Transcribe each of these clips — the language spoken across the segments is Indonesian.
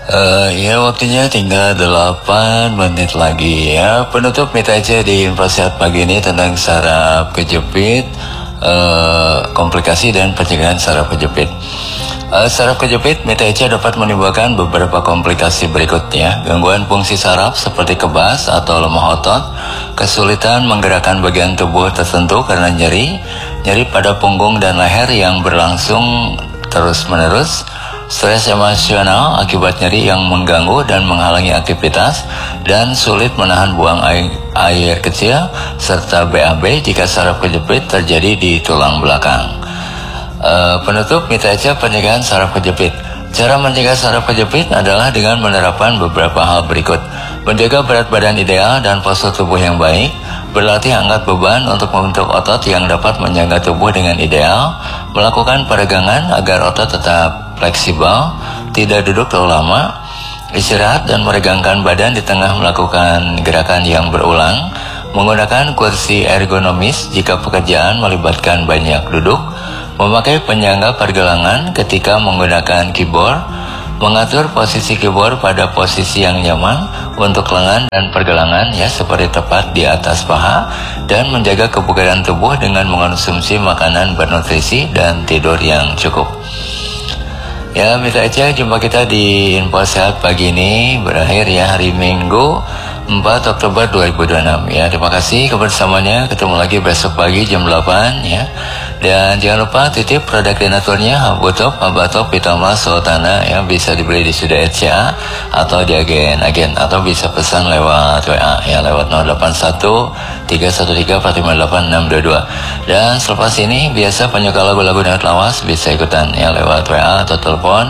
Ya waktunya tinggal 8 menit lagi ya. Penutup Mita aja di info sehat pagi ini tentang saraf kejepit, komplikasi dan pencegahan saraf kejepit. Saraf kejepit Mita aja dapat menimbulkan beberapa komplikasi berikutnya: gangguan fungsi saraf seperti kebas atau lemah otot, kesulitan menggerakkan bagian tubuh tertentu karena nyeri pada punggung dan leher yang berlangsung terus-menerus, stres emosional akibat nyeri yang mengganggu dan menghalangi aktivitas, dan sulit menahan buang air kecil, serta BAB jika saraf kejepit terjadi di tulang belakang. Penutup Mita aja pencegahan saraf kejepit. Cara mencegah saraf kejepit adalah dengan menerapkan beberapa hal berikut: menjaga berat badan ideal dan postur tubuh yang baik, berlatih angkat beban untuk membentuk otot yang dapat menyangga tubuh dengan ideal, melakukan peregangan agar otot tetap fleksibel, tidak duduk terlalu lama, istirahat dan meregangkan badan di tengah melakukan gerakan yang berulang, menggunakan kursi ergonomis jika pekerjaan melibatkan banyak duduk, memakai penyangga pergelangan ketika menggunakan keyboard, mengatur posisi keyboard pada posisi yang nyaman untuk lengan dan pergelangan ya, seperti tepat di atas paha, dan menjaga kebugaran tubuh dengan mengonsumsi makanan bernutrisi dan tidur yang cukup. Ya, Mita aja jumpa kita di info sehat pagi ini berakhir ya hari Minggu 4 Oktober 2026 ya. Terima kasih kebersamanya, ketemu lagi besok pagi jam 8 ya. Dan jangan lupa titip produk denaturnya Habutop, Habatop, Pitama, Sultana ya, bisa dibeli di Sudah RCA atau di agen atau bisa pesan lewat WA ya, lewat 081 313 458 622. Dan selepas ini biasa penyuka lagu-lagu Daud Lawas bisa ikutan ya lewat WA atau telepon.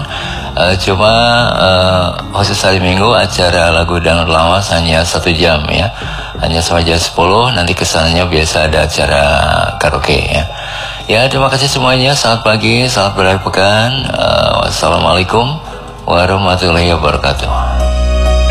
Khusus hari Minggu acara lagu Daud Lawas hanya 1 jam ya, hanya sampai jam 10. Nanti kesananya biasa ada acara karaoke ya. Ya, terima kasih semuanya. Selamat pagi, selamat berakhir pekan. Wassalamualaikum warahmatullahi wabarakatuh.